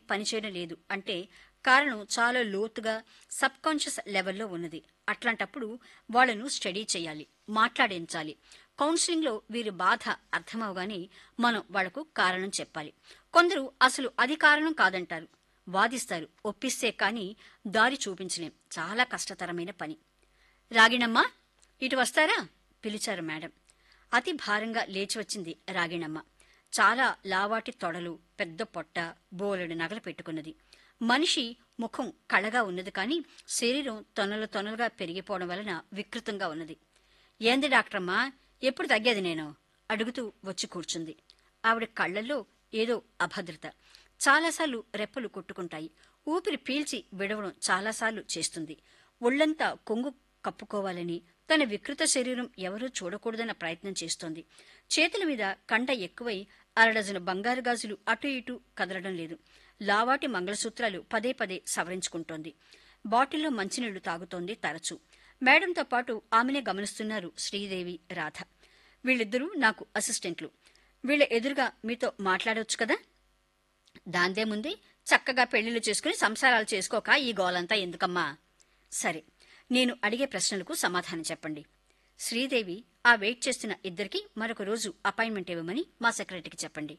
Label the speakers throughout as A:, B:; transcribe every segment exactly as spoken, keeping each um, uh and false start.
A: పనిచేయడం లేదు అంటే కారణం చాలా లోతుగా సబ్ కాన్షియస్ లెవెల్లో ఉన్నది. అట్లాంటప్పుడు వాళ్ళను స్టడీ చేయాలి, మాట్లాడించాలి. కౌన్సిలింగ్లో వీరి బాధ అర్థమవగానే మనం వాళ్లకు కారణం చెప్పాలి. కొందరు అసలు అది కారణం కాదంటారు, వాదిస్తారు. ఒప్పిస్తే కానీ దారి చూపించలేం. చాలా కష్టతరమైన పని. రాగిణమ్మ, ఇటు వస్తారా? పిలిచారు మేడం. అతి భారంగా లేచి వచ్చింది రాగిణమ్మ. చాలా లావాటి తొడలు, పెద్ద పొట్ట, బోలెడు నగలు పెట్టుకున్నది. మనిషి ముఖం కళగా ఉన్నది కానీ శరీరం తొనలు తొనలుగా పెరిగిపోవడం వలన వికృతంగా ఉన్నది. ఏంది డాక్టరమ్మా, ఎప్పుడు తగ్గేది నేను? అడుగుతూ వచ్చి కూర్చుంది. ఆవిడ కళ్లల్లో ఏదో అభద్రత. చాలాసార్లు రెప్పలు కొట్టుకుంటాయి. ఊపిరి పీల్చి విడవడం చాలాసార్లు చేస్తుంది. ఒళ్లంతా కొంగు కప్పుకోవాలని, తన వికృత శరీరం ఎవరూ చూడకూడదన్న ప్రయత్నం చేస్తోంది. చేతుల మీద కండ ఎక్కువై అరడజను బంగారు గాజులు అటు ఇటు కదలడం లేదు. లావాటి మంగళసూత్రాలు పదే పదే సవరించుకుంటోంది. బాటిల్లో మంచినీళ్లు తాగుతోంది తరచూ. మేడంతో పాటు ఆమెనే గమనిస్తున్నారు శ్రీదేవి, రాధ. వీళ్ళిద్దరూ నాకు అసిస్టెంట్లు. వీళ్ళ ఎదురుగా మీతో మాట్లాడవచ్చు కదా? దాందేముంది, చక్కగా పెళ్లిళ్లు చేసుకుని సంసారాలు చేసుకోక ఈ గోలంతా ఎందుకమ్మా? సరే, నేను అడిగే ప్రశ్నలకు సమాధానం చెప్పండి. శ్రీదేవి, ఆ వెయిట్ చేస్తున్న ఇద్దరికి మరొక రోజు అపాయింట్మెంట్ ఇవ్వమని మా సెక్రటరీకి చెప్పండి.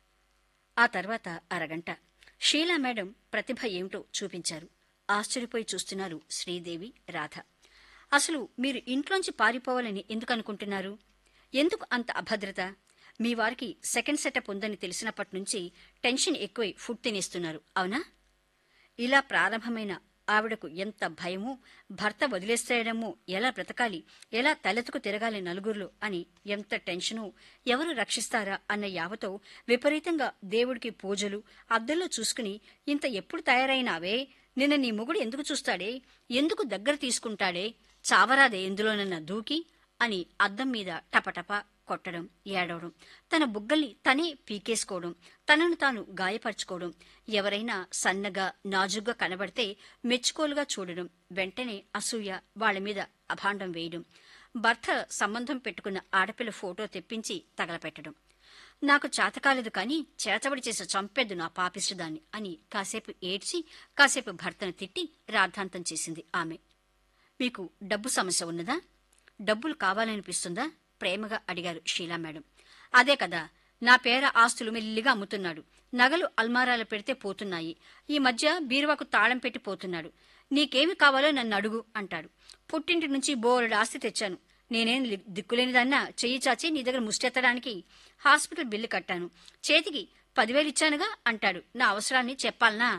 A: ఆ తర్వాత అరగంట షీలా మేడం ప్రతిభ ఏమిటో చూపించారు. ఆశ్చర్యపోయి చూస్తున్నారు శ్రీదేవి, రాధ. అసలు మీరు ఇంట్లోంచి పారిపోవాలని ఎందుకు అనుకుంటున్నారు? ఎందుకు అంత అభద్రత? మీ వారికి సెకండ్ సెటప్ ఉందని తెలిసినప్పటి నుంచి టెన్షన్ ఎక్కువై ఫుడ్ తినేస్తున్నారు, అవునా? ఇలా ప్రారంభమైన ఆవిడకు ఎంత భయమో, భర్త వదిలేసేయడమో, ఎలా బ్రతకాలి, ఎలా తలెత్తుకు తిరగాలి నలుగురిలో అని ఎంత టెన్షనో, ఎవరు రక్షిస్తారా అన్న యావతో విపరీతంగా దేవుడికి పూజలు, అద్దంలో చూసుకుని ఇంత ఎప్పుడు తయారైనావే, నిన్న నీ మొగుడు ఎందుకు చూస్తాడే, ఎందుకు దగ్గర తీసుకుంటాడే, చావరాదే ఎందులోనన్నా దూకి అని అద్దం మీద టపటప కొట్టడం, ఏడవడం, తన బుగ్గల్ని తనే పీకేసుకోవడం, తనను తాను గాయపరుచుకోవడం, ఎవరైనా సన్నగా నాజుగ్గా కనబడితే మెచ్చుకోలుగా చూడడం, వెంటనే అసూయ వాళ్ల మీద అభాండం వేయడం, భర్త సంబంధం పెట్టుకున్న ఆడపిల్ల ఫోటో తెప్పించి తగలపెట్టడం. నాకు చేతకాలేదు కానీ చేతబడి చేసి చంపేద్దు నా పాపిష్టిదాన్ని అని కాసేపు ఏడ్చి కాసేపు భర్తను తిట్టి రాద్ధాంతం చేసింది ఆమె. మీకు డబ్బు సమస్య ఉన్నదా? డబ్బులు కావాలనిపిస్తుందా? ప్రేమగా అడిగారు షీలా మేడం. అదే కదా, నా పేర ఆస్తులు మెల్లిగా అమ్ముతున్నాడు. నగలు అల్మారాలు పెడితే పోతున్నాయి. ఈ మధ్య బీరువాకు తాళం పెట్టి పోతున్నాడు. నీకేమి కావాలో నన్ను అడుగు అంటాడు. పుట్టింటి నుంచి బోలెడు ఆస్తి తెచ్చాను. నేనేం దిక్కులేనిదన్నా చెయ్యి చాచి నీ దగ్గర ముష్టెత్తడానికి. హాస్పిటల్ బిల్లు కట్టాను. చేతికి పదివేలు ఇచ్చానుగా అంటాడు. నా అవసరాన్ని చెప్పాలనా?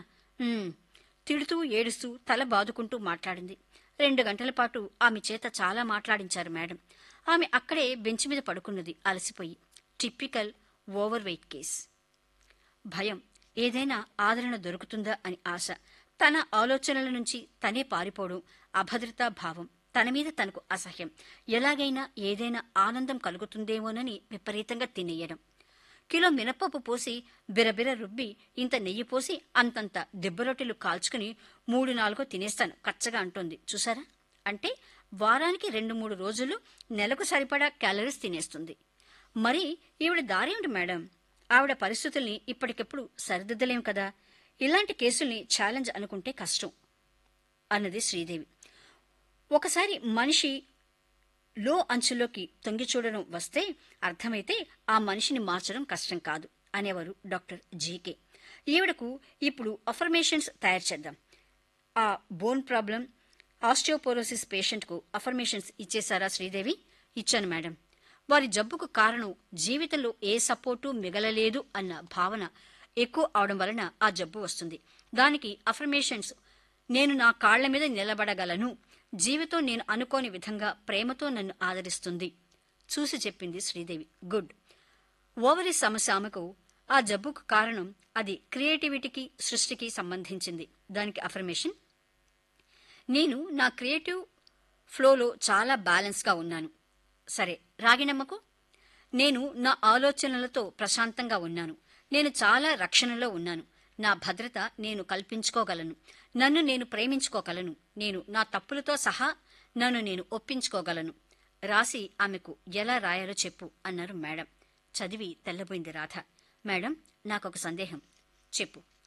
A: తిడుతూ ఏడుస్తూ తల బాదుకుంటూ మాట్లాడింది. రెండు గంటల పాటు ఆమె చేత చాలా మాట్లాడించారు మేడం. ఆమె అక్కడే బెంచ్ మీద పడుకున్నది అలసిపోయి. Typical over weight case. భయం, ఏదైనా ఆదరణ దొరుకుతుందా అని ఆశ, తన ఆలోచనల నుంచి తనే పారిపోవడం, అభద్రతా భావం, తన మీద తనకు అసహ్యం, ఎలాగైనా ఏదైనా ఆనందం కలుగుతుందేమోనని విపరీతంగా తినేయడం. కిలో మినపప్పు పోసి బిరబిర రుబ్బి ఇంత నెయ్యి పోసి అంతంత దిబ్బరొట్టెలు కాల్చుకుని మూడు నాలుగో తినేస్తాను కచ్చగా అంటోంది చూసారా. అంటే వారానికి రెండు మూడు రోజులు నెలకు సరిపడా క్యాలరీస్ తినేస్తుంది. మరి ఈవిడ దారేమిటి మేడం? ఆవిడ పరిస్థితుల్ని ఇప్పటికెప్పుడు సరిదిద్దలేం కదా. ఇలాంటి కేసుల్ని ఛాలెంజ్ అనుకుంటే కష్టం అన్నది శ్రీదేవి. ఒకసారి మనిషి లో అంచులోకి తొంగి చూడడం వస్తే అర్థమైతే ఆ మనిషిని మార్చడం కష్టం కాదు అనేవారు డాక్టర్ జీకే. ఈవిడకు ఇప్పుడు అఫర్మేషన్స్ తయారు చేద్దాం. ఆ bone problem, osteoporosis పేషెంట్కు affirmations ఇచ్చేశారా Sridevi? ఇచ్చాను మేడం. వారి జబ్బుకు కారణం జీవితంలో ఏ సపోర్టు మిగలలేదు అన్న భావన ఎక్కువ అవడం వలన ఆ జబ్బు వస్తుంది. దానికి అఫర్మేషన్స్, నేను నా కాళ్ల మీద నిలబడగలను, జీవితం నేను అనుకోని విధంగా ప్రేమతో నన్ను ఆదరిస్తుంది చూసి చెప్పింది శ్రీదేవి. గుడ్. ఓవరీ సమస్య ఆమెకు. ఆ జబ్బుకు కారణం అది క్రియేటివిటీకి, సృష్టికి సంబంధించింది. దానికి అఫర్మేషన్, నేను నా క్రియేటివ్ ఫ్లోలో చాలా బ్యాలెన్స్గా ఉన్నాను. సరే రాగిణమ్మకు, నేను నా ఆలోచనలతో ప్రశాంతంగా ఉన్నాను. నేను చాలా రక్షణలో ఉన్నాను. నా భద్రత నేను కల్పించుకోగలను. నన్ను నేను ప్రేమించుకోగలను. నేను నా తప్పులతో సహా నన్ను నేను ఒప్పించుకోగలను. రాసి ఆమెకు ఎలా రాయాలో చెప్పు అన్నారు మేడం. చదివి తెల్లబోయింది రాధ. మేడం, నాకొక సందేహం. చెప్పు.